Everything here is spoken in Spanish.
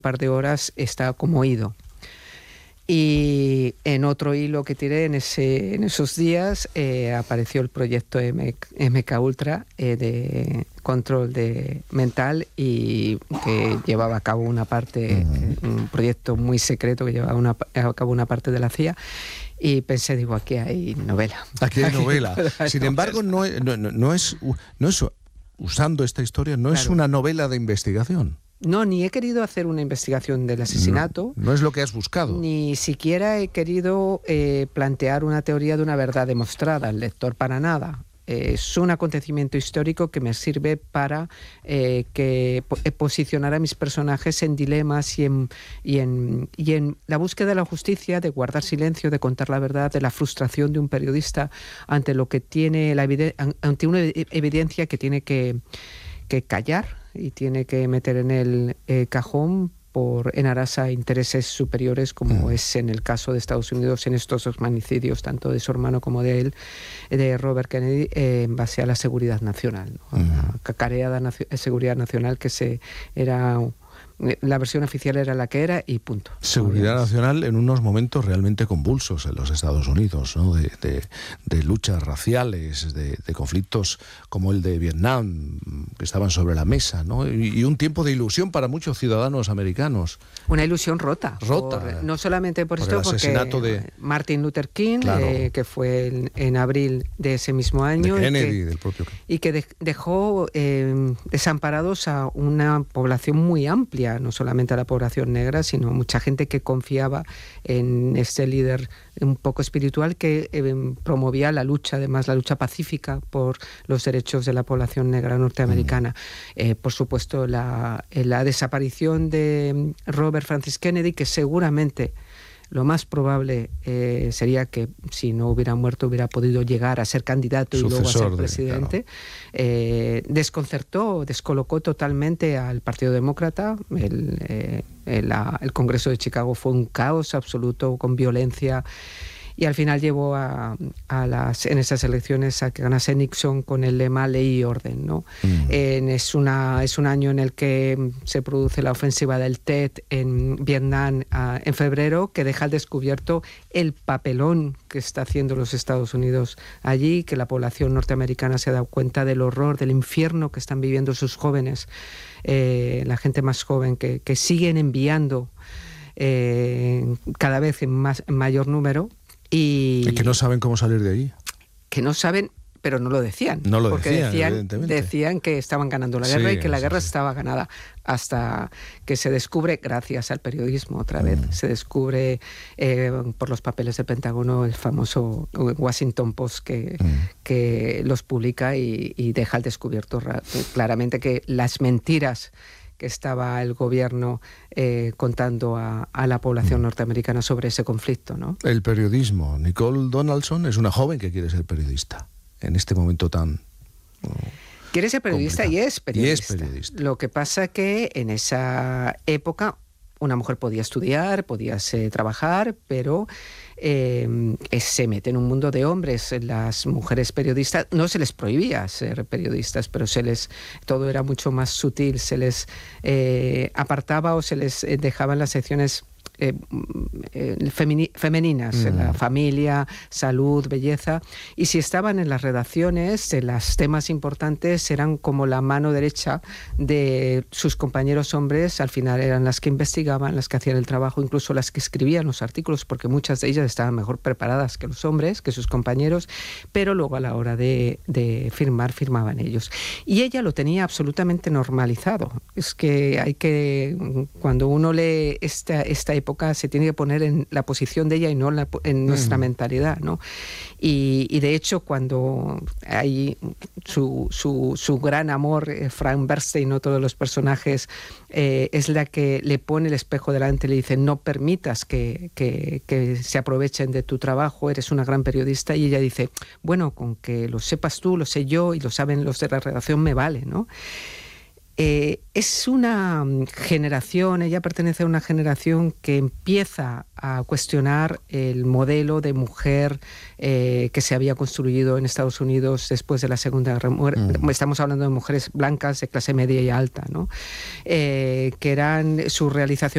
par de horas está como ido. Y en otro hilo que tiré en esos días apareció el proyecto MK Ultra de control mental, y que llevaba a cabo una parte, un proyecto muy secreto que llevaba a cabo una parte de la CIA. Y pensé, digo, aquí hay novela. Aquí hay novela. Sin embargo, no es usando esta historia, no es una novela de investigación. No, ni he querido hacer una investigación del asesinato. No es lo que has buscado. Ni siquiera he querido plantear una teoría de una verdad demostrada al lector, para nada. Es un acontecimiento histórico que me sirve para posicionar a mis personajes en dilemas y en la búsqueda de la justicia, de guardar silencio, de contar la verdad, de la frustración de un periodista ante lo que tiene ante una evidencia que tiene que callar y tiene que meter en el cajón en aras a intereses superiores, como es en el caso de Estados Unidos en estos dos magnicidios, tanto de su hermano como de él, de Robert Kennedy, en base a la seguridad nacional, ¿no? La cacareada seguridad nacional la versión oficial era la que era y punto. Seguridad nacional en unos momentos realmente convulsos en los Estados Unidos, ¿no? De luchas raciales, de conflictos como el de Vietnam, que estaban sobre la mesa, ¿no? Y un tiempo de ilusión para muchos ciudadanos americanos. Una ilusión rota. No solamente por esto, porque Martin Luther King, claro, que fue en abril de ese mismo año, de Kennedy, del propio Kennedy, y que dejó desamparados a una población muy amplia, no solamente a la población negra, sino mucha gente que confiaba en este líder un poco espiritual que promovía la lucha, además la lucha pacífica por los derechos de la población negra norteamericana. Por supuesto, la desaparición de Robert Francis Kennedy, que seguramente lo más probable sería que si no hubiera muerto hubiera podido llegar a ser candidato y luego a ser presidente. Claro. Descolocó totalmente al Partido Demócrata. El Congreso de Chicago fue un caos absoluto, con violencia. Y al final llevó en esas elecciones a que ganase Nixon con el lema ley y orden, ¿no? Es un año en el que se produce la ofensiva del Tet en Vietnam en febrero, que deja al descubierto el papelón que está haciendo los Estados Unidos allí, que la población norteamericana se ha dado cuenta del horror, del infierno que están viviendo sus jóvenes, la gente más joven que siguen enviando cada vez en mayor número. Y que no saben cómo salir de ahí. Que no saben, pero no lo decían. No lo porque evidentemente. Decían que estaban ganando la guerra y que la guerra estaba ganada, hasta que se descubre, gracias al periodismo otra vez, se descubre por los papeles del Pentágono, el famoso Washington Post que los publica y deja al descubierto claramente que las mentiras que estaba el gobierno contando a la población norteamericana sobre ese conflicto, ¿no? El periodismo. Nicole Donaldson es una joven que quiere ser periodista en este momento tan quiere ser periodista complicado. Y es periodista. Lo que pasa que en esa época una mujer podía estudiar, podía trabajar, pero se mete en un mundo de hombres. Las mujeres periodistas no se les prohibía ser periodistas, pero todo era mucho más sutil. Se les apartaba o se les dejaba en las secciones femeninas, la familia, salud, belleza, y si estaban en las redacciones, los temas importantes eran como la mano derecha de sus compañeros hombres. Al final eran las que investigaban, las que hacían el trabajo, incluso las que escribían los artículos, porque muchas de ellas estaban mejor preparadas que los hombres, que sus compañeros, pero luego a la hora de firmaban ellos. Y ella lo tenía absolutamente normalizado. Es que cuando uno lee esta época, se tiene que poner en la posición de ella y no en nuestra mentalidad, ¿no? Y de hecho, cuando hay su gran amor, Frank Bernstein, ¿no? Todos los personajes, es la que le pone el espejo delante y le dice: no permitas que se aprovechen de tu trabajo, eres una gran periodista. Y ella dice: bueno, con que lo sepas tú, lo sé yo y lo saben los de la redacción, me vale, ¿no? Es una generación, ella pertenece a una generación que empieza a cuestionar el modelo de mujer que se había construido en Estados Unidos después de la Segunda Guerra Mundial. Estamos hablando de mujeres blancas de clase media y alta, ¿no? Que eran su realización